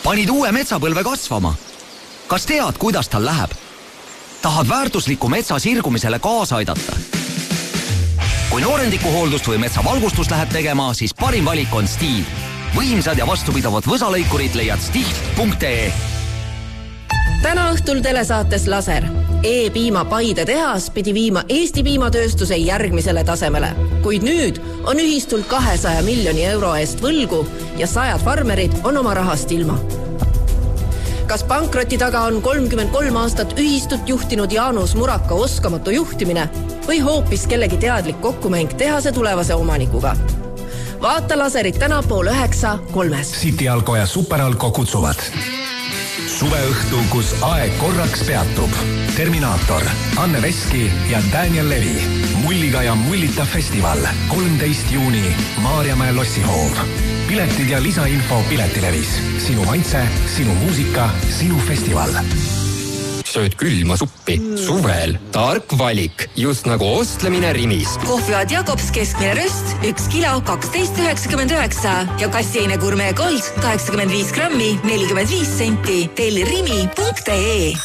Panid uue metsapõlve kasvama. Kas tead, kuidas tal läheb? Tahad väärtusliku metsa sirgumisele kaasa aidata? Kui noorendikuhooldust või metsavalgustust lähed tegema, siis parim valik on Stihl. Võimsad ja vastupidavad võsalõikurid leiad stihl.ee. Täna õhtul telesaates Laser. E-piima Paide tehas pidi viima Eesti piimatööstuse järgmisele tasemele. Kuid nüüd on ühistul 200 miljoni euro eest võlgu ja 100 farmerid on oma rahast ilma. Kas pankroti taga on 33 aastat ühistut juhtinud Jaanus Muraka oskamatu juhtimine või hoopis kellegi teadlik kokkumäng tehase tulevase omanikuga? Vaata Laserit täna 8:30. City Alko ja Super Alko kutsuvad. Suveõhtu, kus aeg korraks peatub. Terminaator, Anne Veski ja Daniel Levi. Mulliga ja mullita festival. 13 juuni, Maarjamäe lossihoov. Piletid ja lisainfo Piletilevis. Sinu maitse, sinu muusika, sinu festival. Sööd külma suppi. Suvel. Tark valik. Just nagu ostlemine Rimis. Kohvivad Jakobs keskmine röst 1 kilo 12,99 ja kassiine Gourmet Gold 85 grammi 45 senti. Telli rimi.ee.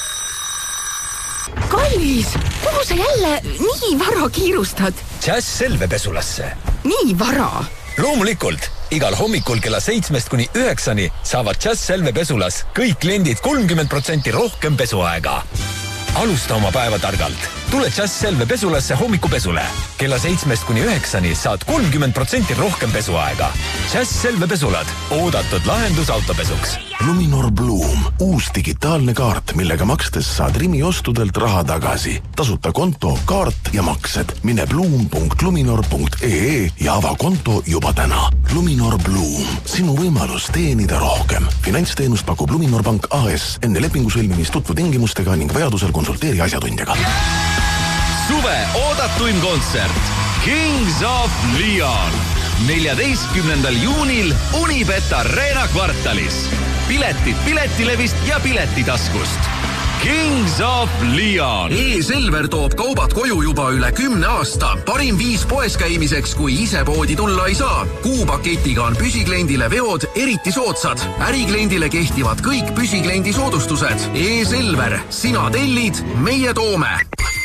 Kallis, kuhu sa jälle nii vara kiirustad? Jazz Selve pesulasse. Nii vara? Loomulikult. Igal hommikul kella 7 kuni 9 saavad Jazz Selve pesulas kõik kliendid 30% rohkem pesuaega. Alusta oma päeva targalt. Tule Jazz Selve pesulasse hommikupesule. Kella 7 kuni 9 saad 30% rohkem pesuaega. Jazz Selve pesulad. Oodatud lahendus autopesuks. Luminor Bloom. Uus digitaalne kaart, millega makstes saad Rimi ostudelt raha tagasi. Tasuta konto, kaart ja maksed. Mine bloom.luminor.ee ja ava konto juba täna. Luminor Bloom. Sinu võimalus teenida rohkem. Finantsteenust pakub Luminor Pank AS. Enne lepingu sõlmimist tutvu tingimustega ning vajadusel konsulteeri asjatundjaga. Suve oodatuim kontsert Kings of Leon 14. juunil Unibet Arena kvartalis. Piletid Piletilevist ja Piletitaskust. Kings of Leon. E-Selver toob kaubad koju juba üle 10 aasta. Parim viis poes käimiseks, kui ise poodi tulla ei saa. Kuupaketiga on püsikliendile veod eriti soodsad. Ärikliendile kehtivad kõik püsikliendi soodustused. E-Selver. Sina tellid, meie toome.